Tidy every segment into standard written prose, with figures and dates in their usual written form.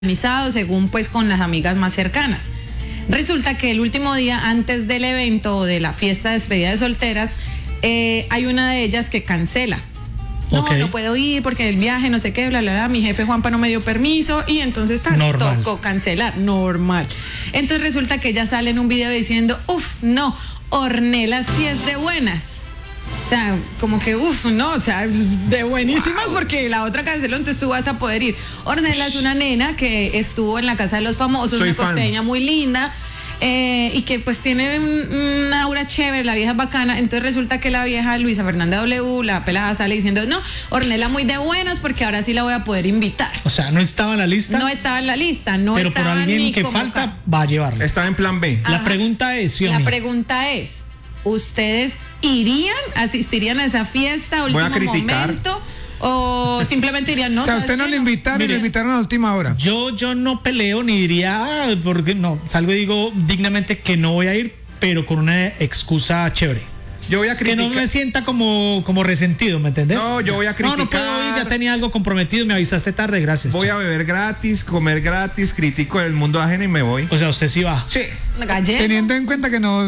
organizado según pues con las amigas más cercanas. Resulta que el último día antes del evento o de la fiesta de despedida de solteras, hay una de ellas que cancela. No, no puedo ir porque el viaje, no sé qué, bla, bla, bla. Mi jefe Juanpa no me dio permiso y entonces tocó cancelar, normal. Entonces resulta que ella sale en un video diciendo, no, Ornella sí es de buenas. O sea, como que, no, o sea, de buenísimas porque la otra canceló, entonces tú vas a poder ir. Ornella es una nena que estuvo en la Casa de los Famosos, una costeña muy linda. Y que pues tiene una aura chévere, la vieja es bacana. Entonces resulta que la vieja Luisa Fernanda W, la pelada, sale diciendo, no, Ornella muy de buenas porque ahora sí la voy a poder invitar. O sea, ¿no estaba en la lista? No estaba en la lista, no pero estaba. Pero por alguien que falta, va a llevarla. Estaba en plan B. Ajá. La pregunta es, ¿ustedes asistirían a esa fiesta a último momento? O simplemente dirían no. O sea, usted no le invitaron, le invitaron a última hora. Yo no peleo ni diría, porque no, salgo y digo dignamente que no voy a ir, pero con una excusa chévere. Yo voy a criticar. Que no me sienta como resentido, ¿me entendés? No, yo voy a criticar. No puedo ir, ya tenía algo comprometido, me avisaste tarde, gracias. Voy a beber gratis, comer gratis, critico el mundo ajeno y me voy. O sea, usted sí va. Sí. Gallego. Teniendo en cuenta que no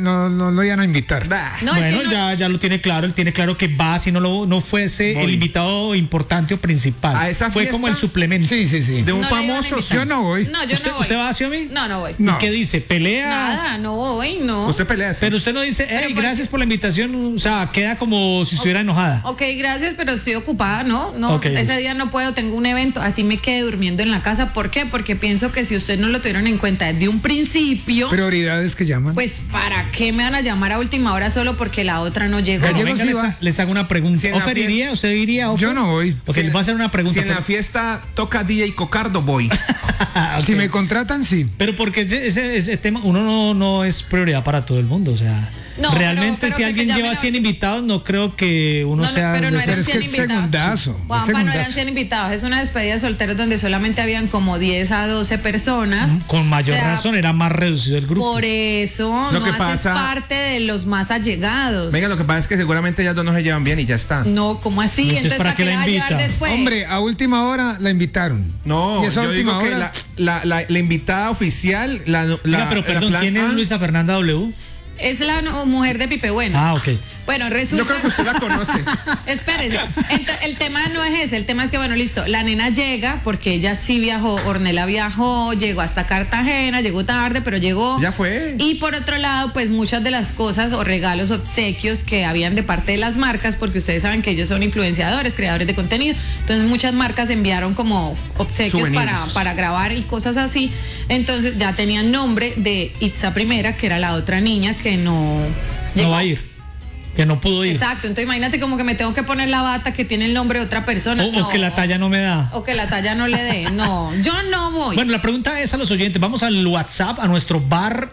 lo iban a invitar. No, bueno, es que ya lo tiene claro, él tiene claro que va si no fuese el invitado importante o principal. A esa fue fiesta, como el suplemento. Sí. De un no famoso. Yo no voy. No, yo no voy. ¿Usted va hacia mí? No voy. No. ¿Y qué dice? ¿Pelea? Nada, no voy, no. Usted pelea. Sí. Pero usted no dice, gracias por la invitación, o sea, queda como si estuviera enojada. Ok, gracias, pero estoy ocupada, no, Okay. Ese día no puedo, tengo un evento, así me quedé durmiendo en la casa. ¿Por qué? Porque pienso que si ustedes no lo tuvieron en cuenta desde un principio, prioridades que llaman. pues ¿para qué me van a llamar a última hora solo porque la otra no llegó? Gallego Venga, sí va. les hago una pregunta. Si en la ¿Ofer iría? ¿Usted iría? Ofer? Yo no voy. Ok, les voy a hacer una pregunta. Si en la fiesta toca DJ Cocardo, voy. Okay. Si me contratan, sí. Pero porque ese tema, uno no es prioridad para todo el mundo, o sea, No, realmente pero si que alguien te llamen lleva a 100 invitados, no creo que uno sea... pero no Pero eran es 100 que es invitados. segundazo. Juanpa, no eran 100 invitados, es una despedida de solteros donde solamente habían como 10 a 12 personas. Con mayor razón, era más reducido el grupo. Por eso Lo no que haces pasa- parte de los más allegados. Venga, lo que pasa es que seguramente ellas dos no se llevan bien y ya está. No, ¿cómo así? Entonces, Entonces, ¿para qué la va a llevar invita? después? Hombre, a última hora la invitaron. No, Y esa yo última digo que hora. la invitada oficial, Oiga, pero perdón, plan ¿quién A, es Luisa Fernanda W? Es la mujer de Pipe Bueno. Ah, ok. Bueno, resulta... Yo creo que usted la conoce. Espérese. El tema no es ese. El tema es que, bueno, listo. La nena llega porque ella sí viajó. Ornella viajó, llegó hasta Cartagena, llegó tarde, pero llegó. Ya fue. Y por otro lado, pues muchas de las cosas o regalos, obsequios que habían de parte de las marcas, porque ustedes saben que ellos son influenciadores, creadores de contenido. Entonces muchas marcas enviaron como obsequios para grabar y cosas así. Entonces ya tenían nombre de Itza Primera, que era la otra niña que no llegó. No va a ir. Que no pudo ir. Exacto, entonces imagínate como que me tengo que poner la bata que tiene el nombre de otra persona. O que la talla no me da. O que la talla no le dé. No, yo no voy. Bueno, la pregunta es a los oyentes. Vamos al WhatsApp, a nuestro bar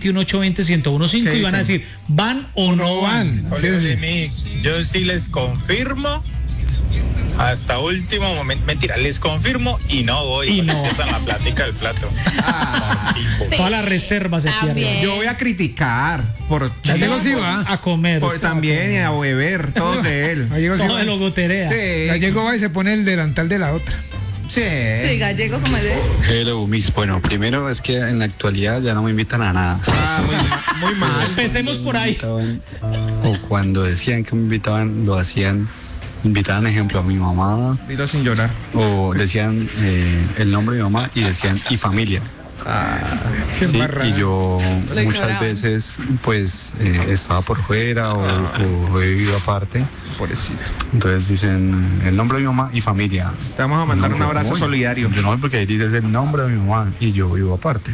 321-820-1015 y van a decir, ¿van o no van? Ole, Mix. Yo sí les confirmo. Hasta último momento, mentira, les confirmo y no voy. Y no. Pierdan la plática del plato. Toda la reserva se También. pierde. Yo voy a criticar por Gallego sí va. A comer. por también y a beber, todo de él. Gallego sí Todo va. de logoterea. Sí. Gallego va y se pone el delantal de la otra. Sí. Sí, Gallego como de... Hello, Miss. Bueno, primero es que en la actualidad ya no me invitan a nada. Ah, muy mal. Empecemos por ahí. O cuando decían que me invitaban, lo hacían, invitaban, ejemplo, a mi mamá, Dilo sin llorar. o decían el nombre de mi mamá y decían y familia. Qué Sí, embarrada. y yo Lo muchas ignoraban. veces pues estaba por fuera o he vivido aparte. Pobrecito. Entonces dicen el nombre de mi mamá y familia. Te vamos a mandar No, un yo abrazo voy. solidario. Yo no voy porque ahí dices el nombre de mi mamá y yo vivo aparte.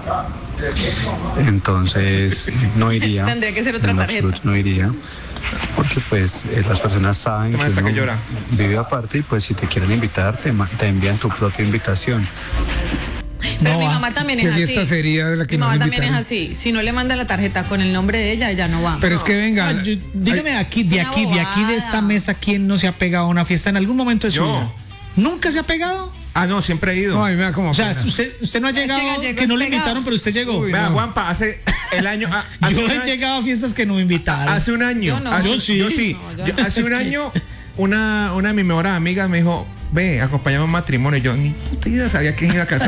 Entonces no iría. Tendría que ser otra en lo tarjeta. absoluto no iría. Porque pues las personas saben Se me que hace uno que llora. vive aparte y pues si te quieren invitar te envían tu propia invitación. Pero No mi va. mamá también ¿Qué es así. fiesta sería de la que Mi no mamá me también es invitaron? así. Si no le manda la tarjeta con el nombre de ella, ella no va. Pero es que venga. Dígame aquí, Es de una aquí, de aquí de esta bobada. mesa, ¿quién no se ha pegado a una fiesta en algún momento de su Yo. vida? ¿Nunca se ha pegado? Ah, no, siempre he ido. No, a mí me da como O sea, pena. usted no ha llegado, Gallego que no es le pegado. invitaron, pero usted llegó. Uy, Vea, no. Juanpa, hace el año. Hace Yo un he año- llegado a fiestas que no me invitaron. Hace un año. Yo no. Hace- Yo sí. Yo sí. No, yo no. Hace un año, una de mis mejores amigas me dijo, ve, acompañamos a un matrimonio. Y yo ni puta idea sabía quién iba a casar.